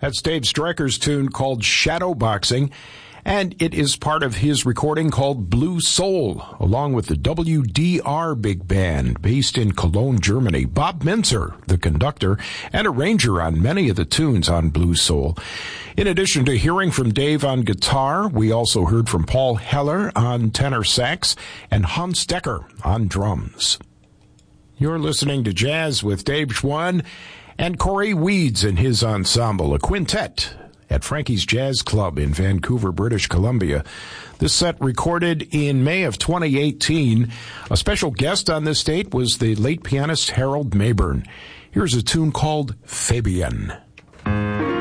That's Dave Stryker's tune called Shadowboxing, and it is part of his recording called Blue Soul, along with the WDR Big Band based in Cologne, Germany. Bob Minzer, the conductor and arranger on many of the tunes on Blue Soul. In addition to hearing from Dave on guitar, we also heard from Paul Heller on tenor sax and Hans Decker on drums. You're listening to Jazz with Dave Schwann and Corey Weeds and his ensemble, a quintet at Frankie's Jazz Club in Vancouver, British Columbia. This set recorded in May of 2018. A special guest on this date was the late pianist Harold Mabern. Here's a tune called Fabian.